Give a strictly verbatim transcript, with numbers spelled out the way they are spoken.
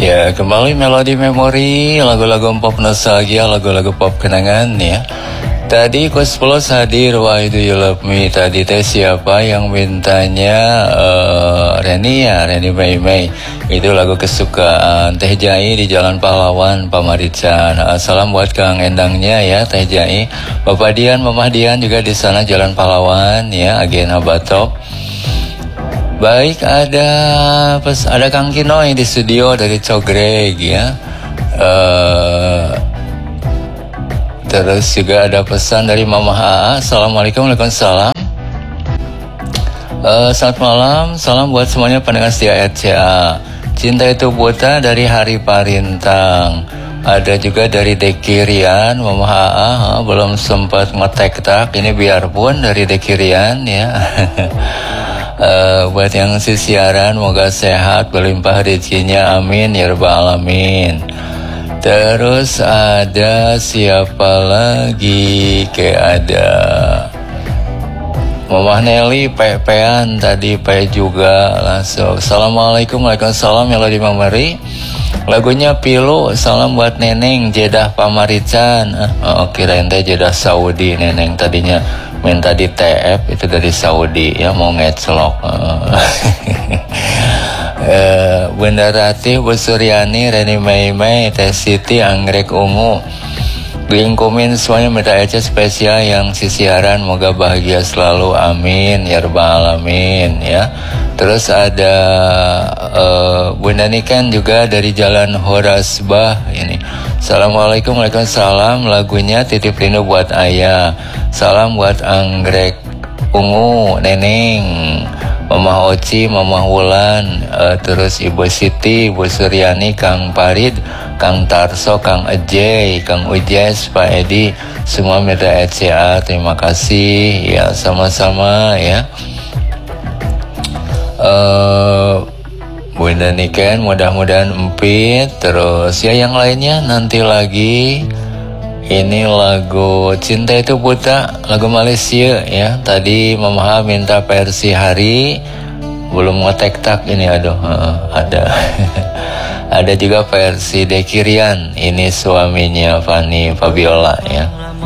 Ya, kembali Melodi Memori, lagu-lagu pop nostalgia, lagu-lagu pop kenangan ya. Tadi Coach Plus hadir, Why Do You Love Me. Tadi teh siapa yang mintanya? uh, Reni ya, Reni Mei Mei. Itu lagu kesukaan Teh Jai di Jalan Pahlawan, Pamarican. Uh, salam buat Kang Endangnya ya, Teh Jai. Bapak Dian, Mamah Dian juga di sana Jalan Pahlawan ya, Agen Abatop. Baik, ada pes, ada Kang Kinoy di studio dari Cogreg ya. Uh, terus juga ada pesan dari Mama A A. Assalamualaikum, waalaikumsalam. Uh, selamat malam, salam buat semuanya pendengar setia R C A. Cinta itu buta dari Hari Parintang. Ada juga dari Dekirian, Mama A A. Uh, belum sempat ngetek tak. Ini biarpun dari Dekirian ya. Uh, buat yang siaran, moga sehat, berlimpah rezekinya, amin ya rabbal alamin. Terus ada siapa lagi? Kayak ada Mamah Nelly, Pepean tadi, Pe juga langsung. Assalamualaikum, waalaikumsalam, Melodi Memori. Lagunya Pilu, salam buat Neneng, Jeddah Pamarican. Oh, kirain teh Jeddah Saudi, Neneng tadinya minta di T F itu dari Saudi ya, mau ngeclok. uh, Bunda Ratih, Bu Suryani, Reni Mei Mei, Teh Siti, Anggrek Ungu, Bingkumin semuanya minta aja spesial yang sisiaran, moga bahagia selalu, amin ya rabbal alamin ya. Terus ada uh, Bunda Niken juga dari Jalan Horasbah ini. Assalamualaikum, waalaikumsalam. Lagunya Titip Rindu buat Ayah. Salam buat Anggrek Ungu, Neneng, Mama Oci, Mama Wulan, uh, terus Ibu Siti, Ibu Suryani, Kang Parid, Kang Tarso, Kang Ejay, Kang Ujes, Pak Edi, semua minta R C A. Terima kasih ya, sama-sama ya. Uh, Bunda Niken, mudah-mudahan empit. Terus ya yang lainnya nanti lagi. Ini lagu Cinta Itu Buta, lagu Malaysia ya. Tadi Mama minta versi Hari, belum ngetek tak ini, aduh uh, ada. Ada juga versi Dekirian, ini suaminya Fanny Fabiola ya.